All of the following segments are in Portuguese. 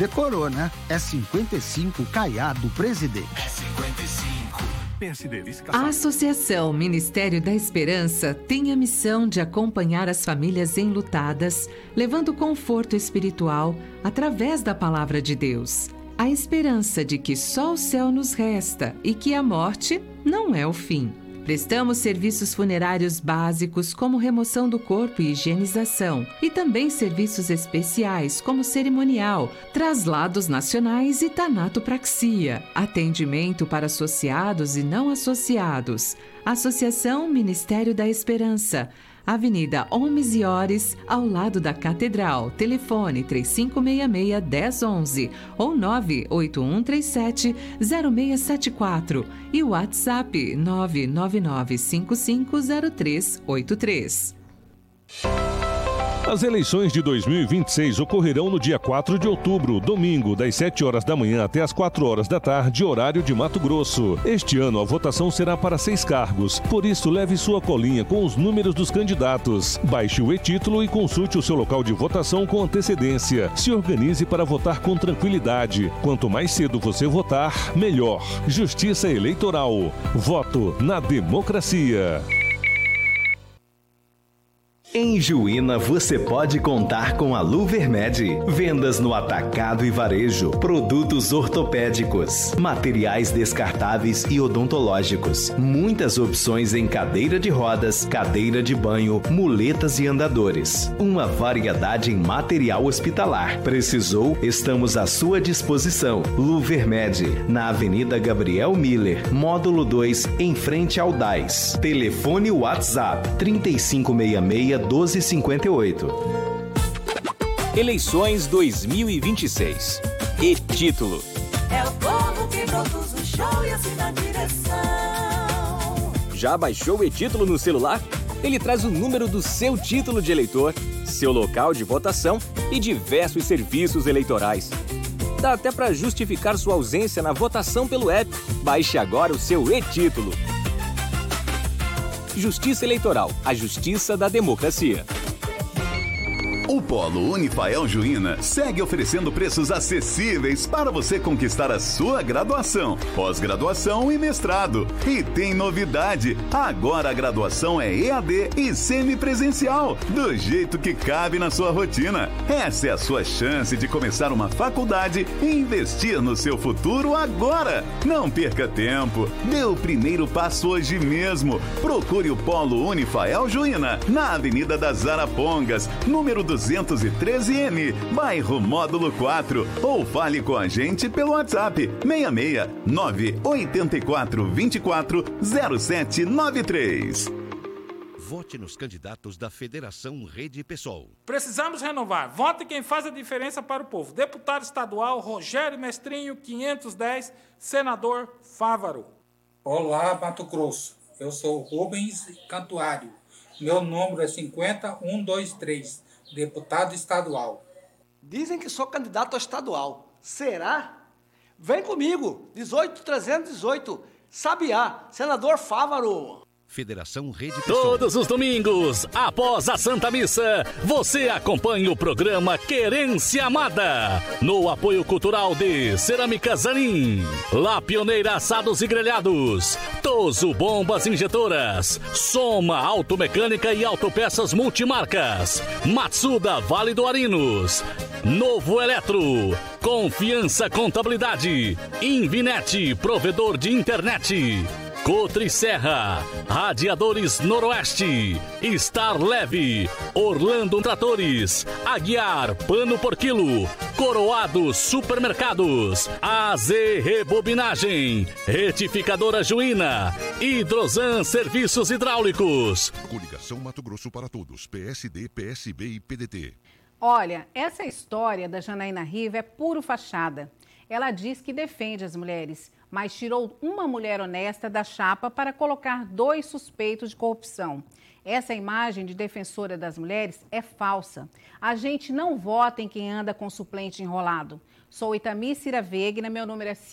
Decorou, né? É 55 Caiado Presidente. É 55. A Associação Ministério da Esperança tem a missão de acompanhar as famílias enlutadas, levando conforto espiritual através da palavra de Deus. A esperança de que só o céu nos resta e que a morte não é o fim. Prestamos serviços funerários básicos como remoção do corpo e higienização, e também serviços especiais como cerimonial, traslados nacionais e tanatopraxia, atendimento para associados e não associados. Associação Ministério da Esperança, Avenida Holmes e Ores, ao lado da Catedral. Telefone 3566-1011 ou 98137-0674 e WhatsApp 999550383. As eleições de 2026 ocorrerão no dia 4 de outubro, domingo, das 7 horas da manhã até as 4 horas da tarde, horário de Mato Grosso. Este ano a votação será para 6 cargos, por isso leve sua colinha com os números dos candidatos. Baixe o e-título e consulte o seu local de votação com antecedência. Se organize para votar com tranquilidade. Quanto mais cedo você votar, melhor. Justiça Eleitoral. Voto na democracia. Em Juína você pode contar com a Luvermed. Vendas no atacado e varejo, produtos ortopédicos, materiais descartáveis e odontológicos. Muitas opções em cadeira de rodas, cadeira de banho, muletas e andadores. Uma variedade em material hospitalar. Precisou? Estamos à sua disposição. Luvermed, na Avenida Gabriel Miller, módulo 2, em frente ao DAIS. Telefone WhatsApp 3566-1258. Eleições 2026. E-título. É o povo que produz o show e assina a direção. Já baixou o e-título no celular? Ele traz o número do seu título de eleitor, seu local de votação e diversos serviços eleitorais. Dá até para justificar sua ausência na votação pelo app. Baixe agora o seu e-título. Justiça Eleitoral, a justiça da democracia. O Polo Unifael Juína segue oferecendo preços acessíveis para você conquistar a sua graduação, pós-graduação e mestrado. E tem novidade, agora a graduação é EAD e semipresencial, do jeito que cabe na sua rotina. Essa é a sua chance de começar uma faculdade e investir no seu futuro agora. Não perca tempo, dê o primeiro passo hoje mesmo. Procure o Polo Unifael Juína, na Avenida das Arapongas, número 213M, bairro Módulo 4, ou fale com a gente pelo WhatsApp 66 984 24 0793. Vote nos candidatos da Federação Rede PSOL. Precisamos renovar. Vote quem faz a diferença para o povo. Deputado estadual Rogério Mestrinho, 510, senador Fávaro. Olá, Mato Grosso. Eu sou Rubens Cantuário. Meu número é 50123, deputado estadual. Dizem que sou candidato a estadual. Será? Vem comigo, 18318, Sabiá, senador Fávaro. Federação Rede PSOL. Todos os domingos, após a Santa Missa, você acompanha o programa Querência Amada, no apoio cultural de Cerâmica Zanin, La Pioneira Assados e Grelhados, Toso Bombas Injetoras, Soma Automecânica e Autopeças Multimarcas, Matsuda Vale do Arinos, Novo Eletro, Confiança Contabilidade, Invinet, provedor de internet, Cotri Serra, Radiadores Noroeste, Star Leve, Orlando Tratores, Aguiar Pano por Quilo, Coroado Supermercados, AZ Rebobinagem, Retificadora Juína, Hidrosan Serviços Hidráulicos. Coligação Mato Grosso para Todos, PSD, PSB e PDT. Olha, essa história da Janaína Riva é puro fachada. Ela diz que defende as mulheres, mas tirou uma mulher honesta da chapa para colocar 2 suspeitos de corrupção. Essa imagem de defensora das mulheres é falsa. A gente não vota em quem anda com suplente enrolado. Sou Itami Cira Vegna, meu número é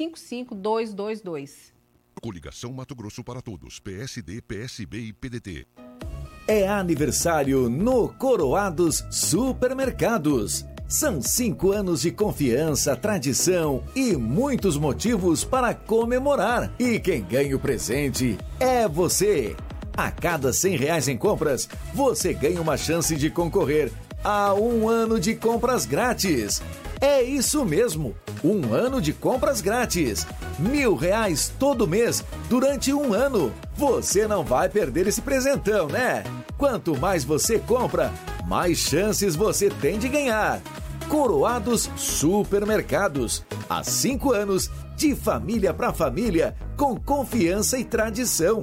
55222. Coligação Mato Grosso para Todos, PSD, PSB e PDT. É aniversário no Coroados Supermercados. São 5 anos de confiança, tradição e muitos motivos para comemorar. E quem ganha o presente é você. A cada R$100 em compras, você ganha uma chance de concorrer a 1 ano de compras grátis. É isso mesmo, 1 ano de compras grátis. R$1.000 todo mês, durante 1 ano. Você não vai perder esse presentão, né? Quanto mais você compra, mais chances você tem de ganhar. Coroados Supermercados. Há 5 anos, de família para família, com confiança e tradição.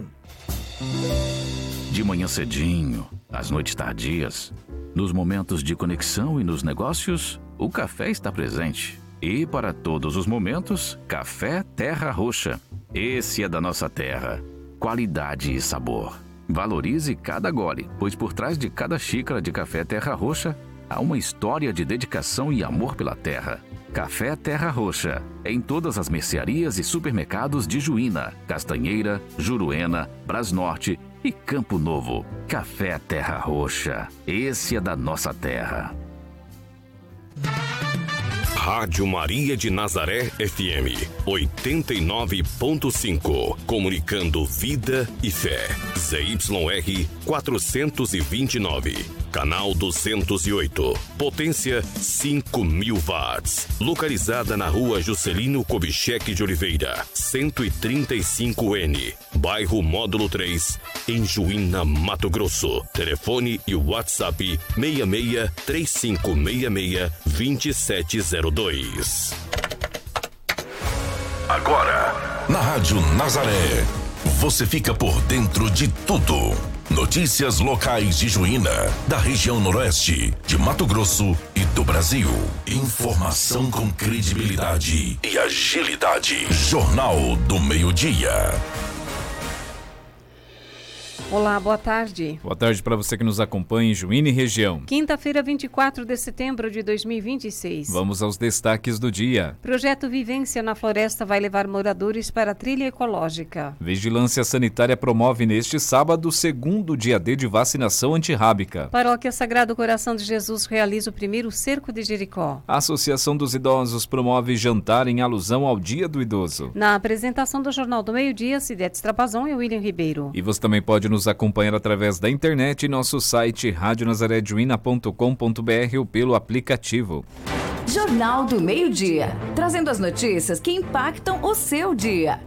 De manhã cedinho, às noites tardias, nos momentos de conexão e nos negócios, o café está presente. E para todos os momentos, Café Terra Roxa. Esse é da nossa terra. Qualidade e sabor. Valorize cada gole, pois por trás de cada xícara de Café Terra Roxa há uma história de dedicação e amor pela terra. Café Terra Roxa. Em todas as mercearias e supermercados de Juína, Castanheira, Juruena, Brasnorte e Campo Novo. Café Terra Roxa. Esse é da nossa terra. Rádio Maria de Nazaré FM 89.5. Comunicando vida e fé. ZYR 429. Canal 208. Potência 5.000 watts. Localizada na rua Juscelino Kubitschek de Oliveira, 135N. Bairro Módulo 3, em Juína, Mato Grosso. Telefone e WhatsApp 66 3566 2702. Agora, na Rádio Nazaré, você fica por dentro de tudo. Notícias locais de Juína, da região noroeste, de Mato Grosso e do Brasil. Informação com credibilidade e agilidade. Jornal do Meio-Dia. Olá, boa tarde. Boa tarde para você que nos acompanha em Juína e região. Quinta-feira, 24 de setembro de 2026. Vamos aos destaques do dia. Projeto Vivência na Floresta vai levar moradores para a trilha ecológica. Vigilância Sanitária promove neste sábado o 2º dia D de vacinação antirrábica. Paróquia Sagrado Coração de Jesus realiza o primeiro cerco de Jericó. A Associação dos Idosos promove jantar em alusão ao Dia do Idoso. Na apresentação do Jornal do Meio-Dia, Cidete Trapazon e William Ribeiro. E você também pode nos acompanhar através da internet em nosso site radionazarejuina.com.br ou pelo aplicativo. Jornal do Meio-Dia, trazendo as notícias que impactam o seu dia.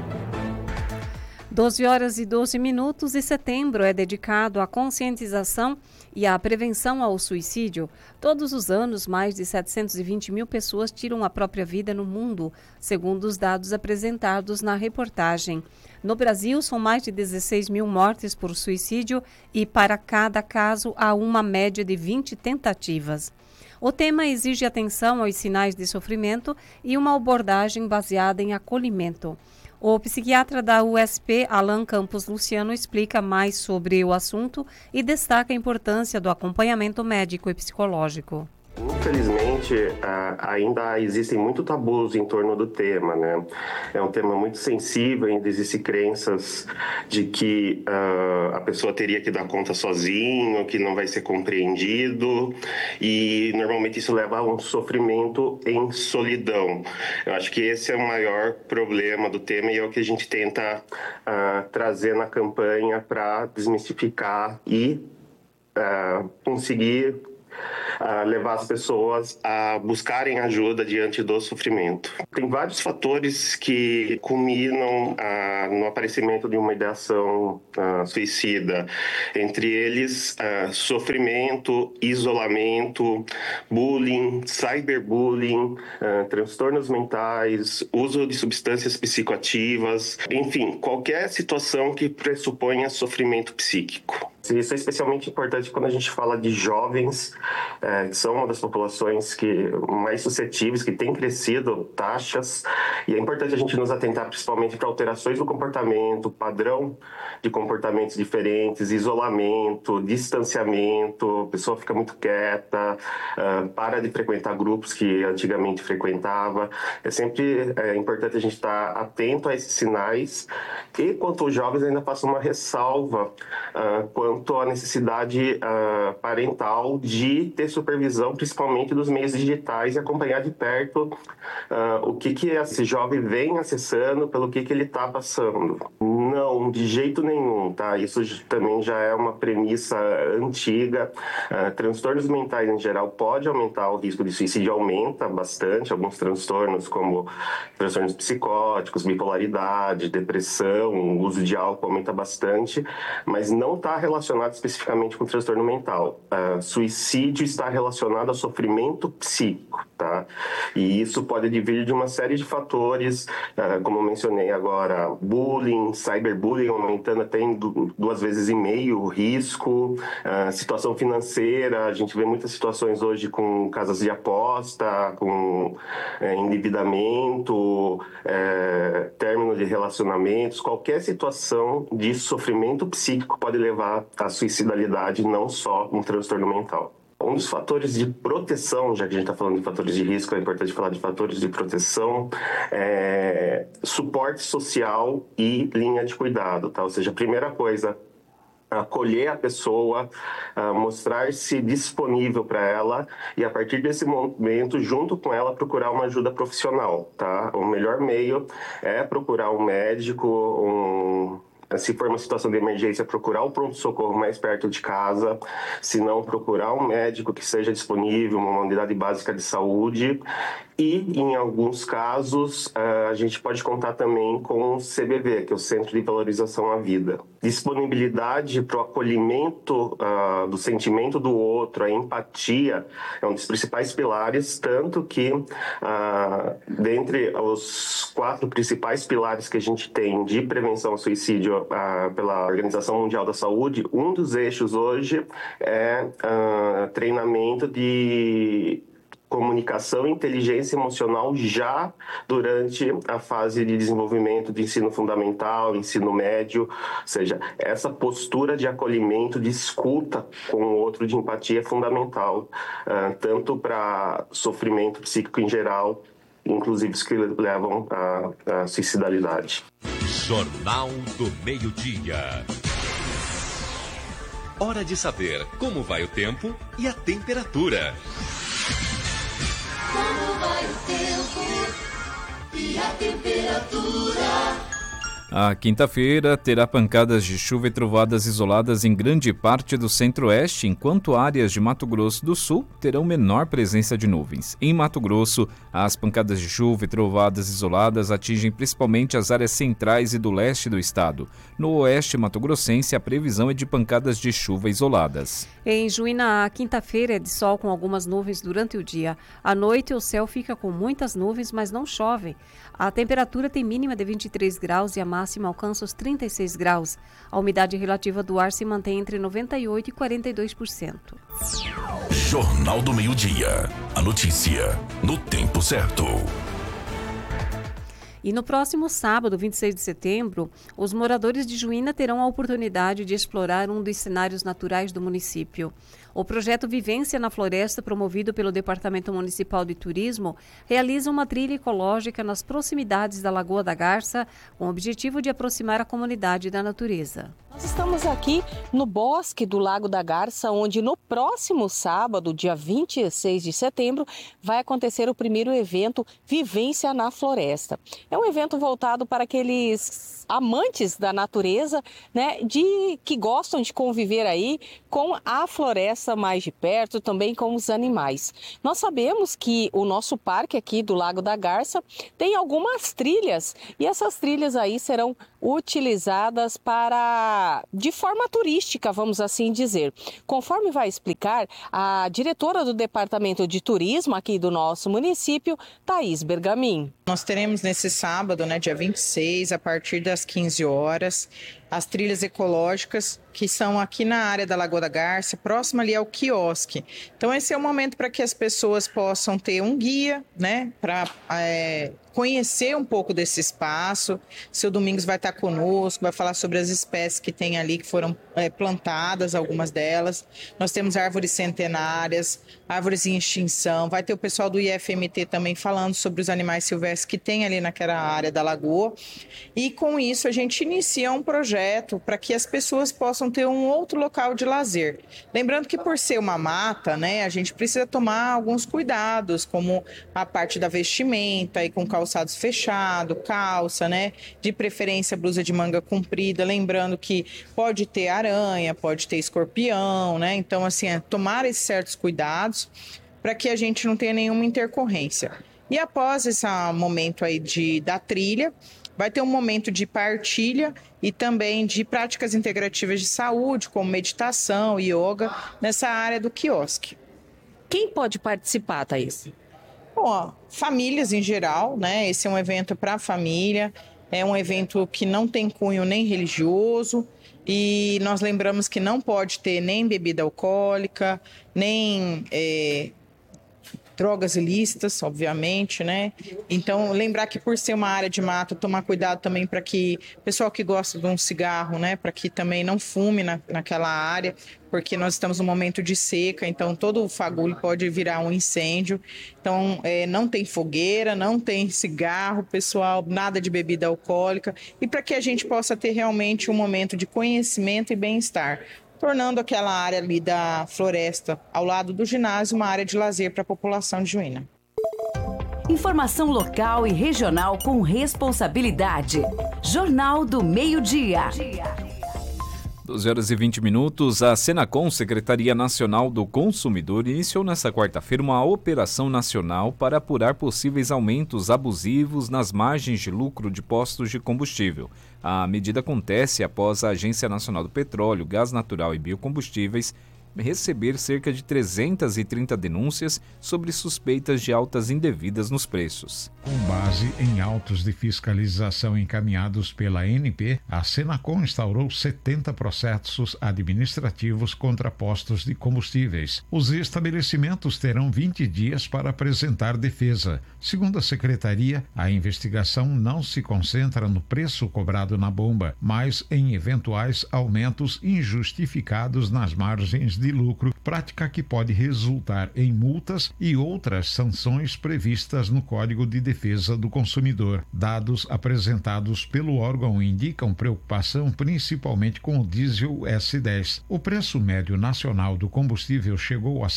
12h12 e setembro é dedicado à conscientização e à prevenção ao suicídio. Todos os anos, mais de 720 mil pessoas tiram a própria vida no mundo, segundo os dados apresentados na reportagem. No Brasil, são mais de 16 mil mortes por suicídio e para cada caso há uma média de 20 tentativas. O tema exige atenção aos sinais de sofrimento e uma abordagem baseada em acolhimento. O psiquiatra da USP, Alan Campos Luciano, explica mais sobre o assunto e destaca a importância do acompanhamento médico e psicológico. Infelizmente, ainda existem muitos tabus em torno do tema, né? É um tema muito sensível, ainda existem crenças de que a pessoa teria que dar conta sozinho, que não vai ser compreendido, e normalmente isso leva a um sofrimento em solidão. Eu acho que esse é o maior problema do tema e é o que a gente tenta trazer na campanha para desmistificar e conseguir levar as pessoas a buscarem ajuda diante do sofrimento. Tem vários fatores que culminam no aparecimento de uma ideação suicida. Entre eles, sofrimento, isolamento, bullying, cyberbullying, transtornos mentais, uso de substâncias psicoativas, enfim, qualquer situação que pressuponha sofrimento psíquico. Isso é especialmente importante quando a gente fala de jovens, que são uma das populações mais suscetíveis, que tem crescido taxas, e é importante a gente nos atentar principalmente para alterações do comportamento, padrão de comportamentos diferentes, isolamento, distanciamento, a pessoa fica muito quieta, para de frequentar grupos que antigamente frequentava. É sempre importante a gente estar atento a esses sinais, e quanto aos jovens ainda faço uma ressalva quando quanto à necessidade parental de ter supervisão, principalmente dos meios digitais, e acompanhar de perto o que esse jovem vem acessando, pelo que ele está passando. Não, de jeito nenhum, tá? Isso também já é uma premissa antiga. Transtornos mentais, em geral, pode aumentar o risco de suicídio, aumenta bastante. Alguns transtornos, como transtornos psicóticos, bipolaridade, depressão, uso de álcool aumenta bastante, mas não está relacionado especificamente com transtorno mental. Suicídio está relacionado a sofrimento psíquico, tá? E isso pode vir de uma série de fatores, como eu mencionei agora, bullying, cyberbullying aumentando até em 2,5 vezes o risco, situação financeira, a gente vê muitas situações hoje com casas de aposta, com endividamento, término de relacionamentos, qualquer situação de sofrimento psíquico pode levar à suicidalidade, não só um transtorno mental. Um dos fatores de proteção, já que a gente está falando de fatores de risco, é importante falar de fatores de proteção, suporte social e linha de cuidado, tá? Ou seja, a primeira coisa, acolher a pessoa, mostrar-se disponível para ela e, a partir desse momento, junto com ela, procurar uma ajuda profissional, tá? O melhor meio é procurar um médico, se for uma situação de emergência, procurar o pronto-socorro mais perto de casa, se não, procurar um médico que seja disponível, uma unidade básica de saúde. E, em alguns casos, a gente pode contar também com o CBV, que é o Centro de Valorização à Vida. Disponibilidade para o acolhimento do sentimento do outro, a empatia, é um dos principais pilares, tanto que, dentre os 4 principais pilares que a gente tem de prevenção ao suicídio pela Organização Mundial da Saúde, um dos eixos hoje é treinamento de comunicação e inteligência emocional já durante a fase de desenvolvimento de ensino fundamental, ensino médio, ou seja, essa postura de acolhimento, de escuta com o outro, de empatia é fundamental, tanto para sofrimento psíquico em geral, inclusive os que levam à suicidalidade. Jornal do Meio-Dia. Hora de saber como vai o tempo e a temperatura. Como vai o tempo e a temperatura? A quinta-feira terá pancadas de chuva e trovoadas isoladas em grande parte do centro-oeste, enquanto áreas de Mato Grosso do Sul terão menor presença de nuvens. Em Mato Grosso, as pancadas de chuva e trovoadas isoladas atingem principalmente as áreas centrais e do leste do estado. No oeste mato-grossense, a previsão é de pancadas de chuva isoladas. Em Juína, a quinta-feira é de sol com algumas nuvens durante o dia. À noite, o céu fica com muitas nuvens, mas não chove. A temperatura tem mínima de 23 graus e a máxima alcança os 36 graus. A umidade relativa do ar se mantém entre 98% e 42%. Jornal do Meio-Dia. A notícia no tempo certo. E no próximo sábado, 26 de setembro, os moradores de Juína terão a oportunidade de explorar um dos cenários naturais do município. O projeto Vivência na Floresta, promovido pelo Departamento Municipal de Turismo, realiza uma trilha ecológica nas proximidades da Lagoa da Garça, com o objetivo de aproximar a comunidade da natureza. Nós estamos aqui no Bosque do Lago da Garça, onde no próximo sábado, dia 26 de setembro, vai acontecer o primeiro evento Vivência na Floresta. É um evento voltado para aqueles amantes da natureza, né, que gostam de conviver aí com a floresta mais de perto, também com os animais. Nós sabemos que o nosso parque aqui do Lago da Garça tem algumas trilhas e essas trilhas aí serão utilizadas de forma turística, vamos assim dizer. Conforme vai explicar a diretora do Departamento de Turismo aqui do nosso município, Thaís Bergamin. Nós teremos nesse sábado, dia 26, a partir das 15 horas, as trilhas ecológicas que são aqui na área da Lagoa da Garça, próximo ali ao quiosque. Então esse é o momento para que as pessoas possam ter um guia, para conhecer um pouco desse espaço. Seu Domingos vai estar conosco, vai falar sobre as espécies que tem ali, que foram plantadas, algumas delas. Nós temos árvores centenárias, árvores em extinção. Vai ter o pessoal do IFMT também falando sobre os animais silvestres que tem ali naquela área da lagoa. E com isso a gente inicia um projeto para que as pessoas possam ter um outro local de lazer. Lembrando que por ser uma mata, né, a gente precisa tomar alguns cuidados, como a parte da vestimenta e com calçados fechados, calça, né, de preferência blusa de manga comprida, lembrando que pode ter aranha, pode ter escorpião, né, então assim, tomar esses certos cuidados para que a gente não tenha nenhuma intercorrência. E após esse momento aí da trilha, vai ter um momento de partilha e também de práticas integrativas de saúde, como meditação, yoga, nessa área do quiosque. Quem pode participar, Thaís? Bom, famílias em geral, né? Esse é um evento para a família, é um evento que não tem cunho nem religioso, e nós lembramos que não pode ter nem bebida alcoólica, nem drogas ilícitas, obviamente, né? Então, lembrar que por ser uma área de mata, tomar cuidado também para que o pessoal que gosta de um cigarro, né? Para que também não fume naquela área, porque nós estamos num momento de seca, então todo o fagulho pode virar um incêndio. Então, não tem fogueira, não tem cigarro, pessoal, nada de bebida alcoólica, e para que a gente possa ter realmente um momento de conhecimento e bem-estar, tornando aquela área ali da floresta, ao lado do ginásio, uma área de lazer para a população de Juína. Informação local e regional com responsabilidade. Jornal do Meio-Dia. 12h20, a Senacom, Secretaria Nacional do Consumidor, iniciou nesta quarta-feira uma operação nacional para apurar possíveis aumentos abusivos nas margens de lucro de postos de combustível. A medida acontece após a Agência Nacional do Petróleo, Gás Natural e Biocombustíveis receber cerca de 330 denúncias sobre suspeitas de altas indevidas nos preços. Com base em autos de fiscalização encaminhados pela ANP, a Senacom instaurou 70 processos administrativos contra postos de combustíveis. Os estabelecimentos terão 20 dias para apresentar defesa. Segundo a Secretaria, a investigação não se concentra no preço cobrado na bomba, mas em eventuais aumentos injustificados nas margens de lucro, prática que pode resultar em multas e outras sanções previstas no Código de Defesa do Consumidor. Dados apresentados pelo órgão indicam preocupação principalmente com o diesel S10. O preço médio nacional do combustível chegou a R$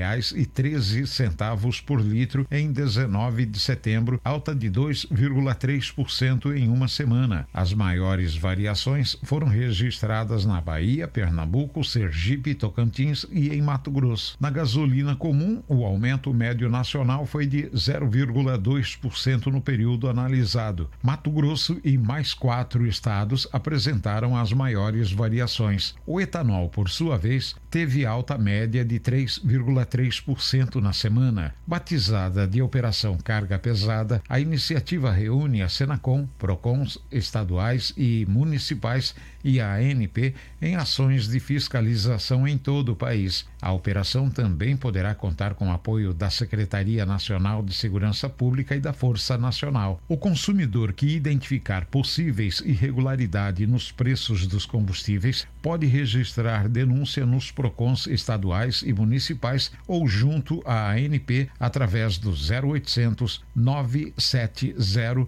7,13 por litro em 19 de setembro, alta de 2,3% em uma semana. As maiores variações foram registradas na Bahia, Pernambuco, Sergipe e Tocantins e em Mato Grosso. Na gasolina comum, o aumento médio nacional foi de 0,2% no período analisado. Mato Grosso e mais 4 estados apresentaram as maiores variações. O etanol, por sua vez, teve alta média de 3,3% na semana. Batizada de Operação Carga Pesada, a iniciativa reúne a Senacom, Procons estaduais e municipais e a ANP em ações de fiscalização em todo o país. A operação também poderá contar com o apoio da Secretaria Nacional de Segurança Pública e da Força Nacional. O consumidor que identificar possíveis irregularidades nos preços dos combustíveis pode registrar denúncia nos PROCONs estaduais e municipais ou junto à ANP através do 0800 970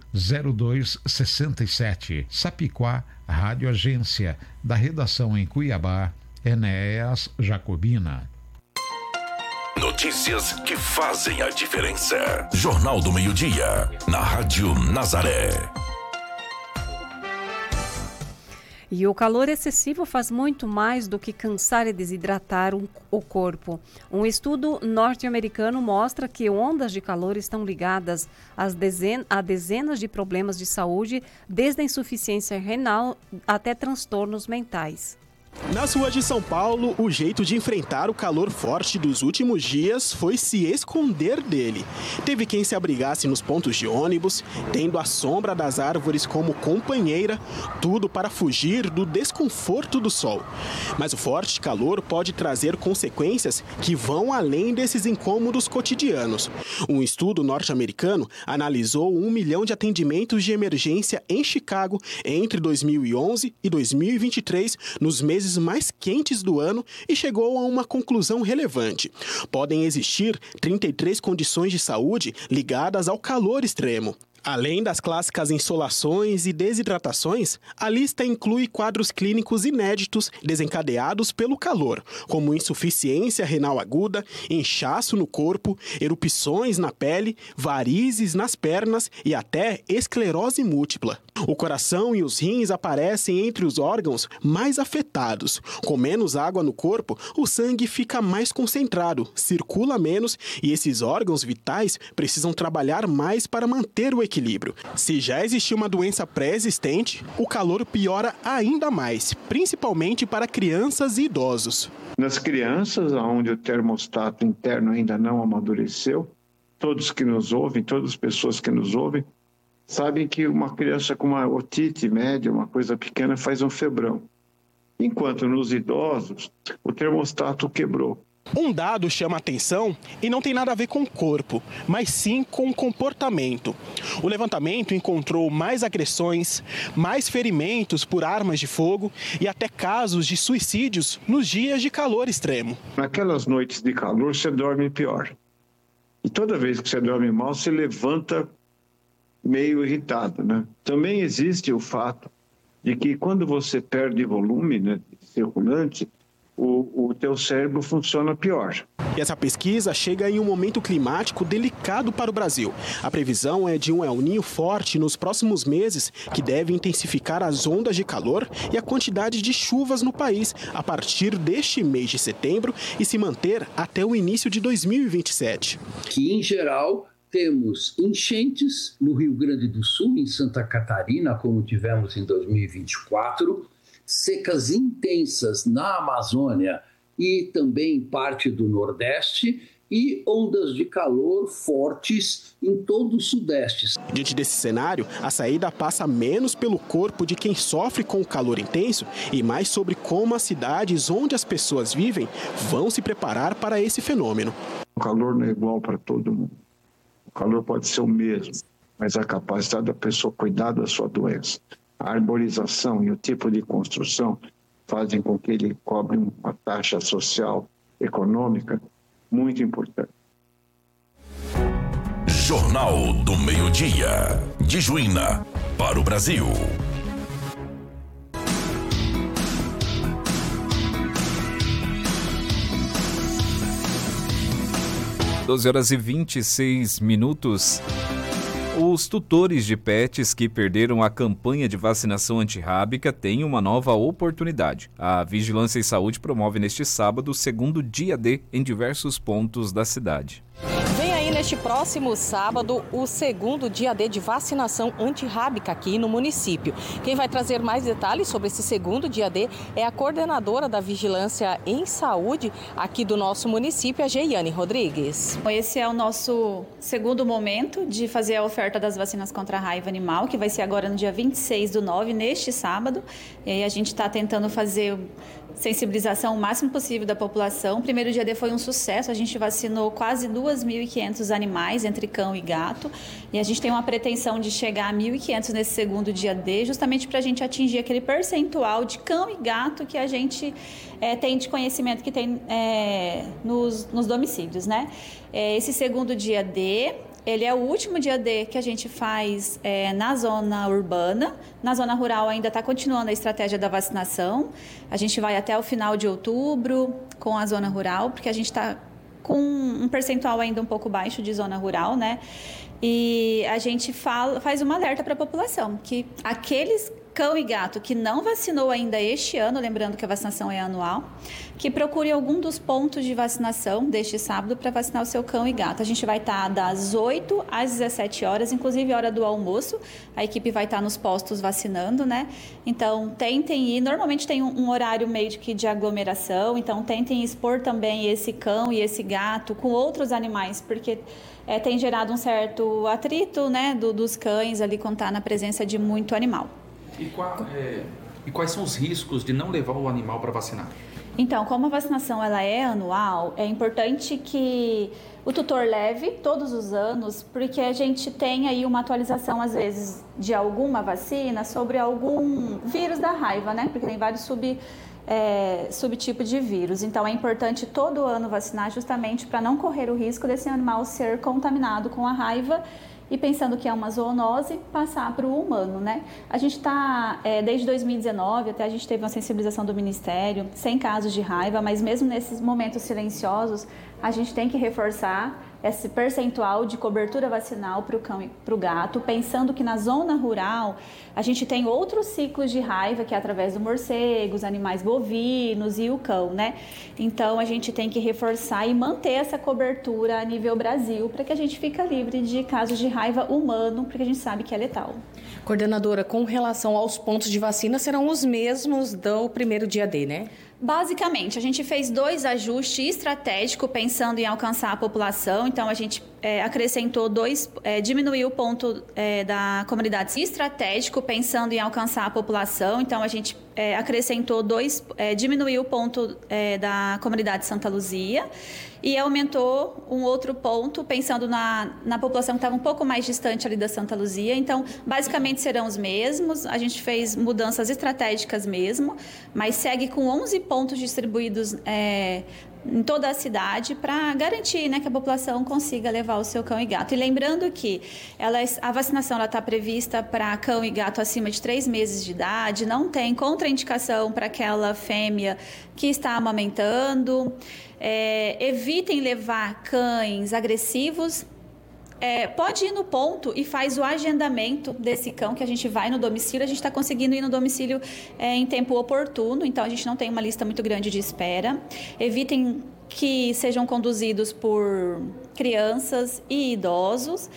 0267. Sapiquá, Rádio Agência, da redação em Cuiabá, Enéas Jacobina. Notícias que fazem a diferença. Jornal do Meio-Dia, na Rádio Nazaré. E o calor excessivo faz muito mais do que cansar e desidratar o corpo. Um estudo norte-americano mostra que ondas de calor estão ligadas a dezenas de problemas de saúde, desde a insuficiência renal até transtornos mentais. Nas ruas de São Paulo, o jeito de enfrentar o calor forte dos últimos dias foi se esconder dele. Teve quem se abrigasse nos pontos de ônibus, tendo a sombra das árvores como companheira, tudo para fugir do desconforto do sol. Mas o forte calor pode trazer consequências que vão além desses incômodos cotidianos. Um estudo norte-americano analisou 1 milhão de atendimentos de emergência em Chicago entre 2011 e 2023, nos meses mais quentes do ano, e chegou a uma conclusão relevante. Podem existir 33 condições de saúde ligadas ao calor extremo. Além das clássicas insolações e desidratações, a lista inclui quadros clínicos inéditos desencadeados pelo calor, como insuficiência renal aguda, inchaço no corpo, erupções na pele, varizes nas pernas e até esclerose múltipla. O coração e os rins aparecem entre os órgãos mais afetados. Com menos água no corpo, o sangue fica mais concentrado, circula menos e esses órgãos vitais precisam trabalhar mais para manter o equilíbrio. Se já existir uma doença pré-existente, o calor piora ainda mais, principalmente para crianças e idosos. Nas crianças, onde o termostato interno ainda não amadureceu, todos que nos ouvem, todas as pessoas que nos ouvem, sabem que uma criança com uma otite média, uma coisa pequena, faz um febrão. Enquanto nos idosos, o termostato quebrou. Um dado chama a atenção e não tem nada a ver com o corpo, mas sim com o comportamento. O levantamento encontrou mais agressões, mais ferimentos por armas de fogo e até casos de suicídios nos dias de calor extremo. Naquelas noites de calor, você dorme pior. E toda vez que você dorme mal, você levanta meio irritado, né? Também existe o fato de que quando você perde volume, né, circulante, o teu cérebro funciona pior. E essa pesquisa chega em um momento climático delicado para o Brasil. A previsão é de um El Niño forte nos próximos meses, que deve intensificar as ondas de calor e a quantidade de chuvas no país a partir deste mês de setembro e se manter até o início de 2027. Que, em geral, temos enchentes no Rio Grande do Sul, em Santa Catarina, como tivemos em 2024, secas intensas na Amazônia e também parte do Nordeste e ondas de calor fortes em todo o Sudeste. Diante desse cenário, a saída passa menos pelo corpo de quem sofre com o calor intenso e mais sobre como as cidades onde as pessoas vivem vão se preparar para esse fenômeno. O calor não é igual para todo mundo. O calor pode ser o mesmo, mas a capacidade da pessoa cuidar da sua doença, a arborização e o tipo de construção fazem com que ele cobre uma taxa social, econômica, muito importante. Jornal do Meio-Dia, de Juína, para o Brasil. (12h26). Os tutores de pets que perderam a campanha de vacinação antirrábica têm uma nova oportunidade. A Vigilância em Saúde promove neste sábado o segundo dia D em diversos pontos da cidade. Vem aí neste próximo sábado o segundo dia D de vacinação antirrábica aqui no município. Quem vai trazer mais detalhes sobre esse segundo dia D é a coordenadora da Vigilância em Saúde aqui do nosso município, a Geiane Rodrigues. Esse é o nosso segundo momento de fazer a oferta das vacinas contra a raiva animal, que vai ser agora no dia 26/9, neste sábado. E aí a gente está tentando fazer sensibilização o máximo possível da população. O primeiro dia D foi um sucesso, a gente vacinou quase 2.500 animais, entre cão e gato, e a gente tem uma pretensão de chegar a 1.500 nesse segundo dia D, justamente para a gente atingir aquele percentual de cão e gato que a gente tem de conhecimento que tem nos domicílios, né? Esse segundo dia D, ele é o último dia D que a gente faz na zona urbana. Na zona rural ainda está continuando a estratégia da vacinação. A gente vai até o final de outubro com a zona rural, porque a gente está com um percentual ainda um pouco baixo de zona rural, né? E a gente faz uma alerta para a população, que aqueles cão e gato que não vacinou ainda este ano, lembrando que a vacinação é anual, que procure algum dos pontos de vacinação deste sábado para vacinar o seu cão e gato. A gente vai estar das 8 às 17 horas, inclusive hora do almoço. A equipe vai estar nos postos vacinando, né? Então, tentem ir. Normalmente tem um horário meio que de aglomeração, então tentem expor também esse cão e esse gato com outros animais, porque tem gerado um certo atrito, né, dos cães ali quando está na presença de muito animal. E quais são os riscos de não levar o animal para vacinar? Então, como a vacinação ela é anual, é importante que o tutor leve todos os anos, porque a gente tem aí uma atualização, às vezes, de alguma vacina sobre algum vírus da raiva, né? Porque tem vários subtipos de vírus. Então, é importante todo ano vacinar justamente para não correr o risco desse animal ser contaminado com a raiva e pensando que é uma zoonose, passar para o humano, né? A gente está, desde 2019, até a gente teve uma sensibilização do Ministério, 100 casos de raiva, mas mesmo nesses momentos silenciosos, a gente tem que reforçar esse percentual de cobertura vacinal para o cão e para o gato, pensando que na zona rural a gente tem outros ciclos de raiva, que é através do morcego, os animais bovinos e o cão, né? Então a gente tem que reforçar e manter essa cobertura a nível Brasil, para que a gente fique livre de casos de raiva humano, porque a gente sabe que é letal. Coordenadora, com relação aos pontos de vacina, serão os mesmos do primeiro dia D, né? Basicamente, a gente fez 2 ajustes estratégicos pensando em alcançar a população. Então, a gente acrescentou diminuiu o ponto da comunidade estratégico pensando em alcançar a população. Então, a gente acrescentou diminuiu o ponto da comunidade Santa Luzia e aumentou um outro ponto pensando na população que estava um pouco mais distante ali da Santa Luzia. Então, basicamente serão os mesmos. A gente fez mudanças estratégicas mesmo, mas segue com 11 pontos distribuídos em toda a cidade para garantir, né, que a população consiga levar o seu cão e gato. E lembrando que a vacinação está prevista para cão e gato acima de 3 meses de idade, não tem contraindicação para aquela fêmea que está amamentando. Evitem levar cães agressivos. Pode ir no ponto e faz o agendamento desse cão, que a gente vai no domicílio. A gente está conseguindo ir no domicílio em tempo oportuno, então a gente não tem uma lista muito grande de espera. Evitem que sejam conduzidos por crianças e idosos.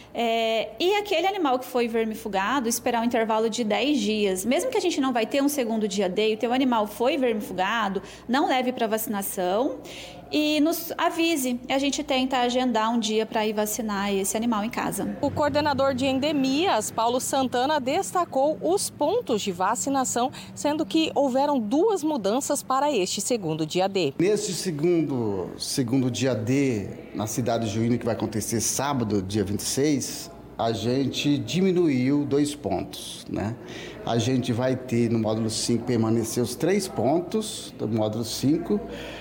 E aquele animal que foi vermifugado, esperar um intervalo de 10 dias. Mesmo que a gente não vai ter um segundo dia D e o teu animal foi vermifugado, não leve para vacinação e nos avise. A gente tenta agendar um dia para ir vacinar esse animal em casa. O coordenador de endemias, Paulo Santana, destacou os pontos de vacinação, sendo que houveram 2 mudanças para este segundo dia D. Neste segundo dia D, na cidade de Juína, que vai acontecer sábado, dia 26, a gente diminuiu 2 pontos, né? A gente vai ter no módulo 5 permanecer os 3 pontos do módulo 5,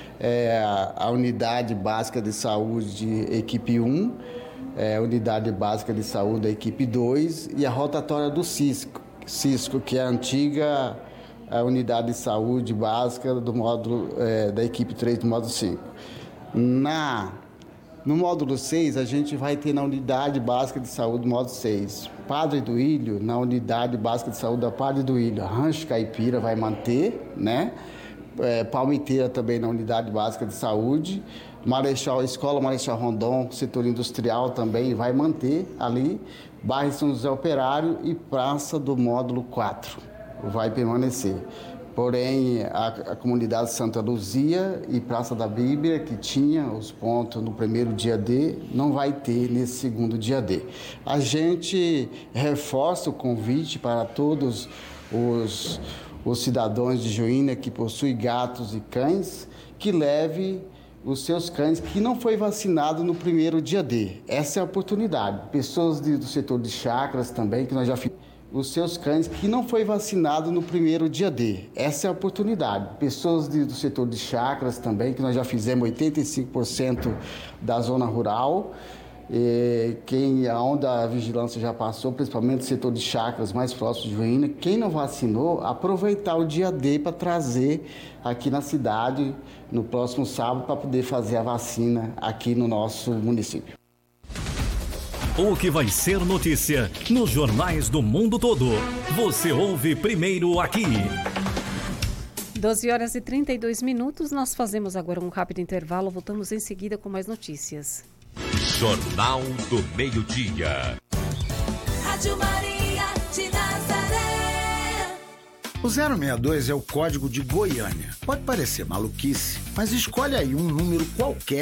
a unidade básica de saúde equipe 1, a unidade básica de saúde da equipe 2 e a rotatória do Cisco, que é a antiga unidade de saúde básica do módulo da equipe 3 do módulo 5. No módulo 6, a gente vai ter na unidade básica de saúde do módulo 6, Padre do Ilho, na unidade básica de saúde da Padre do Ilho, Rancho Caipira vai manter, né? Palmiteira também na unidade básica de saúde, Escola Marechal Rondon, setor industrial também vai manter ali, bairro São José Operário e Praça do Módulo 4 vai permanecer. Porém, a comunidade Santa Luzia e Praça da Bíblia, que tinha os pontos no primeiro dia D, não vai ter nesse segundo dia D. A gente reforça o convite para todos os cidadãos de Juína que possuem gatos e cães, que leve os seus cães que não foi vacinado no primeiro dia D. Essa é a oportunidade. Pessoas do setor de chácaras também, que nós já fizemos. Os seus cães que não foi vacinado no primeiro dia D. Essa é a oportunidade. Pessoas do setor de chácaras também, que nós já fizemos 85% da zona rural. Onde a vigilância já passou, principalmente o setor de chácaras mais próximo de Juína, quem não vacinou, aproveitar o dia D para trazer aqui na cidade, no próximo sábado, para poder fazer a vacina aqui no nosso município. O que vai ser notícia nos jornais do mundo todo. Você ouve primeiro aqui. 12 horas e 32 minutos. Nós fazemos agora um rápido intervalo. Voltamos em seguida com mais notícias. Jornal do Meio-Dia. Rádio Maria de Nazaré. O 062 é o código de Goiânia. Pode parecer maluquice, mas escolhe aí um número qualquer